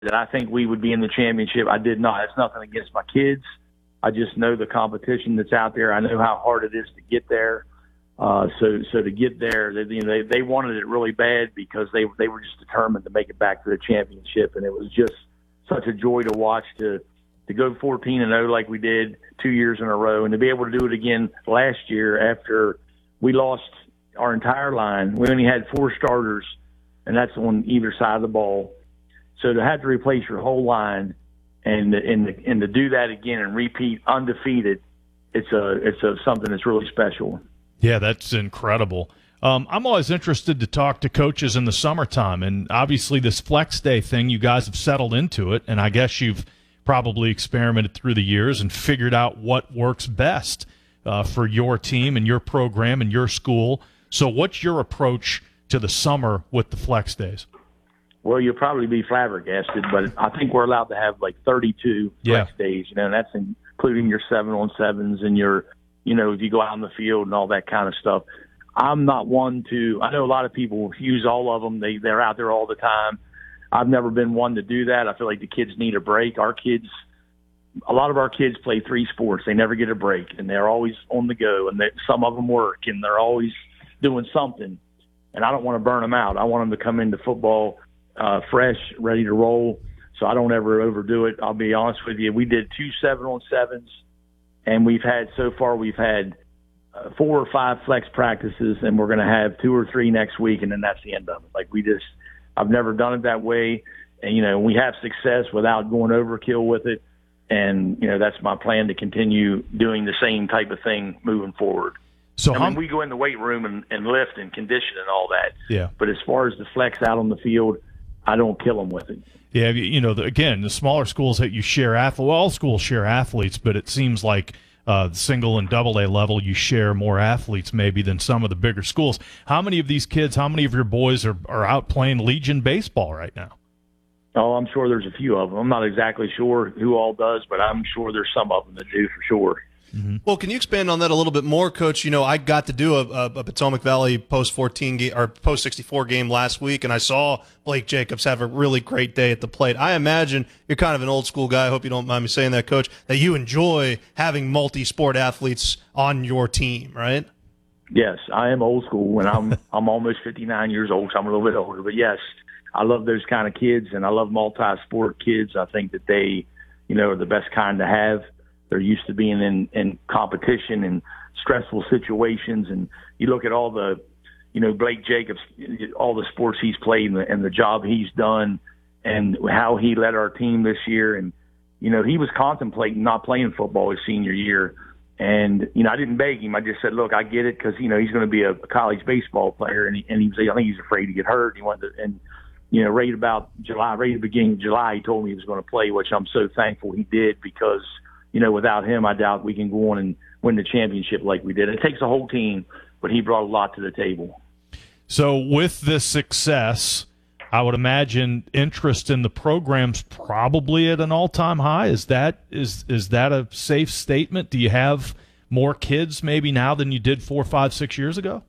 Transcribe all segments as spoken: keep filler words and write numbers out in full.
that I think we would be in the championship. I did not. It's nothing against my kids. I just know the competition that's out there. I know how hard it is to get there. Uh, so, so to get there, they, you know, they, they wanted it really bad because they they were just determined to make it back to the championship, and it was just such a joy to watch to to go fourteen and oh like we did two years in a row, and to be able to do it again last year after we lost our entire line. We only had four starters, and that's on either side of the ball. So to have to replace your whole line and and and to do that again and repeat undefeated, it's a it's a something that's really special. Yeah, that's incredible. Um, I'm always interested to talk to coaches in the summertime, and obviously this flex day thing, you guys have settled into it, and I guess you've probably experimented through the years and figured out what works best uh, for your team and your program and your school. So what's your approach to the summer with the flex days? Well, you'll probably be flabbergasted, but I think we're allowed to have like thirty-two flex yeah. days, you know, and that's including your seven on sevens and your, you know, if you go out in the field and all that kind of stuff. I'm not one to, I know a lot of people use all of them. They, they're out there all the time. I've never been one to do that. I feel like the kids need a break. Our kids, a lot of our kids play three sports. They never get a break, and they're always on the go, and they, some of them work, and they're always doing something. And I don't want to burn them out. I want them to come into football uh, fresh, ready to roll, so I don't ever overdo it. I'll be honest with you. We did two seven on sevens, and we've had, so far we've had uh, four or five flex practices, and we're going to have two or three next week, and then that's the end of it. Like we just, I've never done it that way. And, you know, we have success without going overkill with it. And, you know, that's my plan to continue doing the same type of thing moving forward. So I how, mean, we go in the weight room and, and lift and condition and all that. Yeah. But as far as the flex out on the field, I don't kill them with it. Yeah, you know, the, again, the smaller schools that you share athletes, well, all schools share athletes, but it seems like uh, the single and double A level, you share more athletes maybe than some of the bigger schools. How many of these kids, how many of your boys are, are out playing Legion baseball right now? Oh, I'm sure there's a few of them. I'm not exactly sure who all does, but I'm sure there's some of them that do for sure. Mm-hmm. Well, can you expand on that a little bit more, Coach? You know, I got to do a, a, a Potomac Valley post fourteen game or post sixty-four game last week, and I saw Blake Jacobs have a really great day at the plate. I imagine you're kind of an old school guy. I hope you don't mind me saying that, Coach, that you enjoy having multi-sport athletes on your team, right? Yes, I am old school, and I'm I'm almost fifty-nine years old, so I'm a little bit older. But yes, I love those kind of kids, and I love multi-sport kids. I think that they, you know, are the best kind to have. They're used to being in, in competition and stressful situations. And you look at all the, you know, Blake Jacobs, all the sports he's played and the, and the job he's done and how he led our team this year. And, you know, he was contemplating not playing football his senior year. And, you know, I didn't beg him. I just said, look, I get it because, you know, he's going to be a college baseball player. And he, and he was, I think he's afraid to get hurt. He wanted to, and, you know, right about July, right at the beginning of July, he told me he was going to play, which I'm so thankful he did because, you know, without him, I doubt we can go on and win the championship like we did. It takes a whole team, but he brought a lot to the table. So with this success, I would imagine interest in the program's probably at an all-time high. Is that is is that a safe statement? Do you have more kids maybe now than you did four, five, six years ago?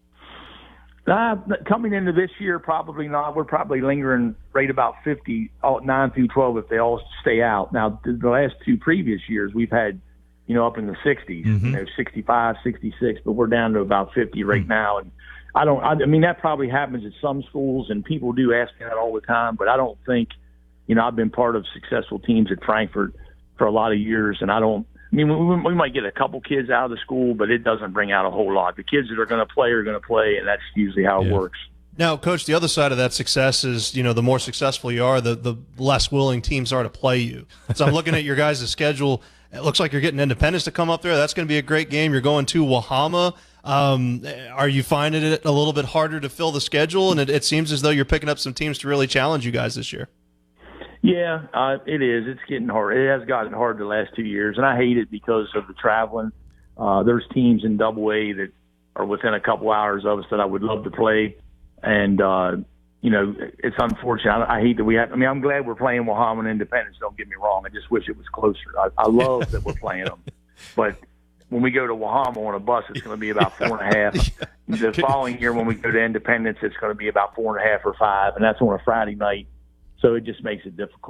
Uh, coming into this year, probably not. We're probably lingering right about fifty, nine through twelve if they all stay out. Now, the last two previous years, we've had, you know, up in the sixties, mm-hmm. you know, sixty-five, sixty-six, but we're down to about fifty right mm-hmm. now. And I don't, I, I mean, that probably happens at some schools, and people do ask me that all the time, but I don't think, you know, I've been part of successful teams at Frankfort for a lot of years, and I don't, I mean, we, we might get a couple kids out of the school, but it doesn't bring out a whole lot. The kids that are going to play are going to play, and that's usually how yeah. it works. Now, Coach, the other side of that success is, you know, the more successful you are, the, the less willing teams are to play you. So I'm looking at your guys' schedule. It looks like you're getting Independence to come up there. That's going to be a great game. You're going to Wahama. Um, are you finding it a little bit harder to fill the schedule? And it, it seems as though you're picking up some teams to really challenge you guys this year. Yeah, uh, it is. It's getting hard. It has gotten hard the last two years, and I hate it because of the traveling. Uh, there's teams in Double A that are within a couple hours of us that I would love to play, and uh, you know, it's unfortunate. I, I hate that we have. I mean, I'm glad we're playing Wahama and Independence. Don't get me wrong. I just wish it was closer. I, I love that we're playing them, but when we go to Wahama on a bus, it's going to be about four and a half. The following year, when we go to Independence, it's going to be about four and a half or five, and that's on a Friday night. So it just makes it difficult.